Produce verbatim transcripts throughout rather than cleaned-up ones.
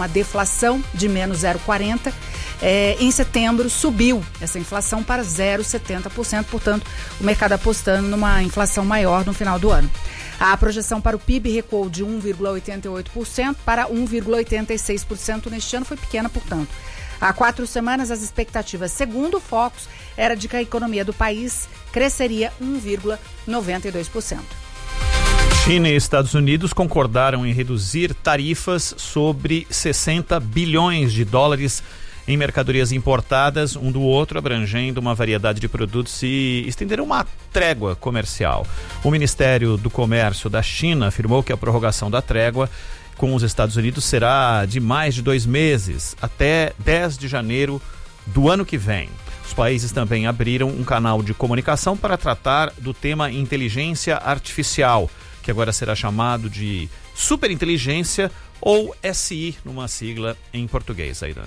uma deflação de menos zero vírgula quarenta por cento. É, em setembro subiu essa inflação para zero vírgula setenta por cento, portanto, o mercado apostando numa inflação maior no final do ano. A projeção para o P I B recuou de um vírgula oitenta e oito por cento para um vírgula oitenta e seis por cento neste ano, foi pequena, portanto. Há quatro semanas, as expectativas, segundo o Focus, era de que a economia do país cresceria um vírgula noventa e dois por cento. China e Estados Unidos concordaram em reduzir tarifas sobre sessenta bilhões de dólares em mercadorias importadas um do outro, abrangendo uma variedade de produtos e estenderam uma trégua comercial. O Ministério do Comércio da China afirmou que a prorrogação da trégua com os Estados Unidos será de mais de dois meses, até dez de janeiro do ano que vem. Os países também abriram um canal de comunicação para tratar do tema inteligência artificial, que agora será chamado de superinteligência ou S I, numa sigla em português, Aidan.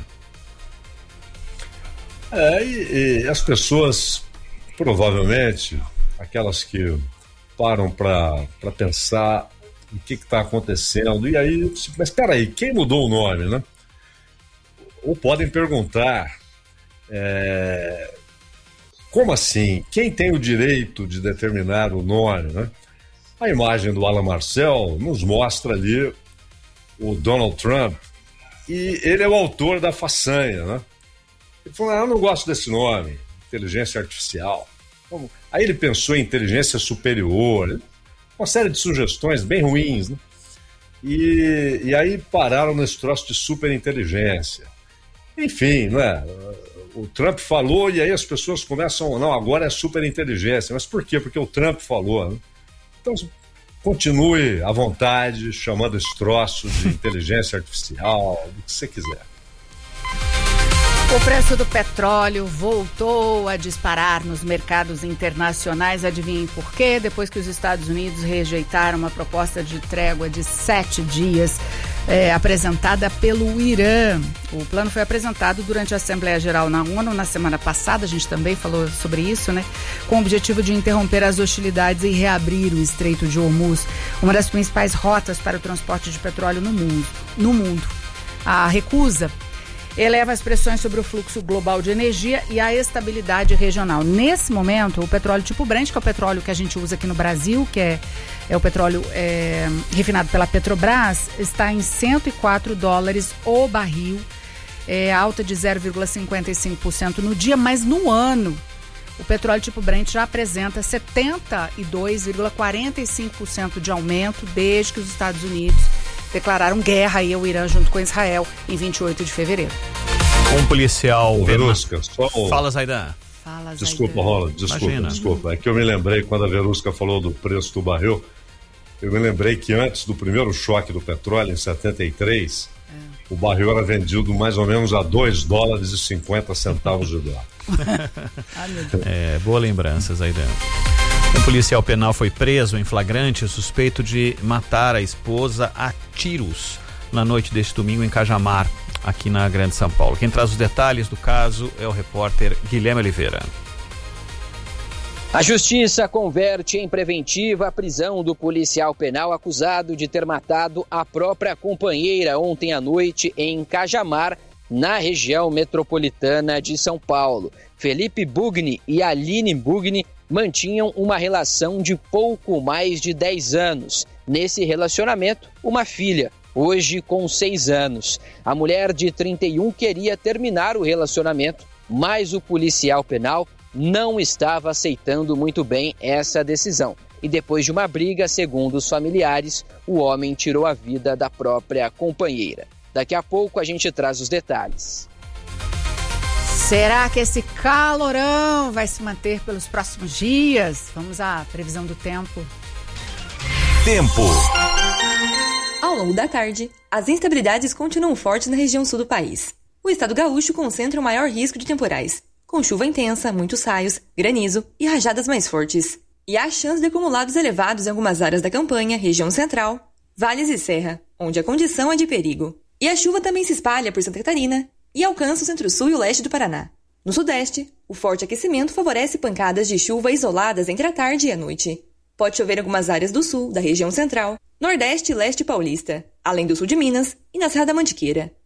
É, e, e as pessoas, provavelmente, aquelas que param para pensar o que está acontecendo, e aí, mas espera aí, quem mudou o nome, né? Ou podem perguntar, é, como assim? Quem tem o direito de determinar o nome, né? A imagem do Alan Marcel nos mostra ali o Donald Trump, e ele é o autor da façanha, né? Ele falou, ah, eu não gosto desse nome, inteligência artificial. Aí ele pensou em inteligência superior, uma série de sugestões bem ruins, né? E, e aí pararam nesse troço de superinteligência. Enfim, não é? O Trump falou e aí as pessoas começam, não, agora é superinteligência. Mas por quê? Porque o Trump falou, né? Então, continue à vontade, chamando esse troço de inteligência artificial, o que você quiser. O preço do petróleo voltou a disparar nos mercados internacionais. Adivinhem por quê? Depois que os Estados Unidos rejeitaram uma proposta de trégua de sete dias é, apresentada pelo Irã. O plano foi apresentado durante a Assembleia Geral na ONU na semana passada, a gente também falou sobre isso, né? Com o objetivo de interromper as hostilidades e reabrir o Estreito de Hormuz, uma das principais rotas para o transporte de petróleo no mundo. No mundo. A recusa eleva as pressões sobre o fluxo global de energia e a estabilidade regional. Nesse momento, o petróleo tipo Brent, que é o petróleo que a gente usa aqui no Brasil, que é, é o petróleo é, refinado pela Petrobras, está em cento e quatro dólares o barril, é, alta de zero vírgula cinquenta e cinco por cento no dia, mas no ano o petróleo tipo Brent já apresenta setenta e dois vírgula quarenta e cinco por cento de aumento desde que os Estados Unidos declararam guerra aí ao Irã junto com Israel em vinte e oito de fevereiro. Um policial... Verusca, só... Fala, Zaidan. Fala, Zaidan. Desculpa, Rola, desculpa, Imagina. desculpa. É que eu me lembrei, quando a Verusca falou do preço do barril, eu me lembrei que antes do primeiro choque do petróleo, em setenta e três, é. o barril era vendido mais ou menos a dois dólares e cinquenta centavos de dólar. ah, meu Deus. É, boa lembrança, Zaidan. Um policial penal foi preso em flagrante suspeito de matar a esposa a tiros na noite deste domingo em Cajamar, aqui na Grande São Paulo. Quem traz os detalhes do caso é o repórter Guilherme Oliveira. A justiça converte em preventiva a prisão do policial penal acusado de ter matado a própria companheira ontem à noite em Cajamar, na região metropolitana de São Paulo. Felipe Bugni e Aline Bugni mantinham uma relação de pouco mais de dez anos. Nesse relacionamento, uma filha, hoje com seis anos. A mulher de trinta e um queria terminar o relacionamento, mas o policial penal não estava aceitando muito bem essa decisão. E depois de uma briga, segundo os familiares, o homem tirou a vida da própria companheira. Daqui a pouco a gente traz os detalhes. Será que esse calorão vai se manter pelos próximos dias? Vamos à previsão do tempo. Tempo. Ao longo da tarde, as instabilidades continuam fortes na região sul do país. O estado gaúcho concentra o maior risco de temporais, com chuva intensa, muitos raios, granizo e rajadas mais fortes. E há chance de acumulados elevados em algumas áreas da campanha, região central, vales e serra, onde a condição é de perigo. E a chuva também se espalha por Santa Catarina e alcança o centro-sul e o leste do Paraná. No sudeste, o forte aquecimento favorece pancadas de chuva isoladas entre a tarde e a noite. Pode chover em algumas áreas do sul, da região central, nordeste e leste paulista, além do sul de Minas e na Serra da Mantiqueira.